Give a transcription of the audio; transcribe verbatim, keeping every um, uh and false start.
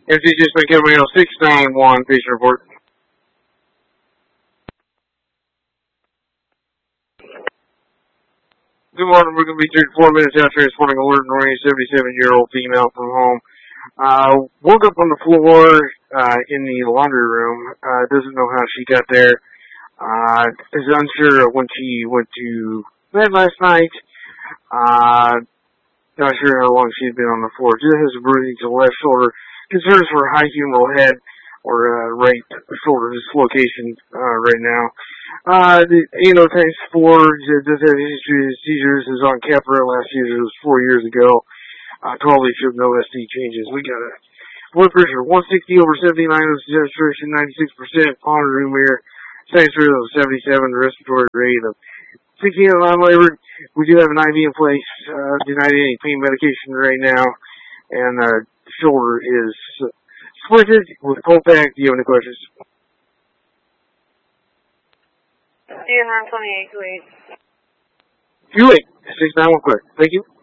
M C just been coming in six nine one, patient report. Good morning, we're going to be thirty-four minutes out transporting a Alert Marine seventy-seven-year-old female from home. Uh, woke up on the floor, uh, in the laundry room, uh, doesn't know how she got there, uh, is unsure of when she went to bed last night, uh, not sure how long she's been on the floor. Just has a bruising to the left shoulder, concerns for high humeral head, or, uh, right shoulder dislocation, uh, right now. Uh, the eight oh times four does have history of seizures, is on Keppra, last seizure was four years ago. Uh, totally should no S T changes. We got a blood pressure one sixty over seventy-nine, saturation ninety-six percent, pond room air, sinus rate of seventy-seven, respiratory rate of sixteen and non-labored. We do have an I V in place, uh, denied any pain medication right now, and, uh, shoulder is splinted with cold pack. Do you have any questions? D N R twenty-eight two eight. two eight, six nine one, quick. Thank you.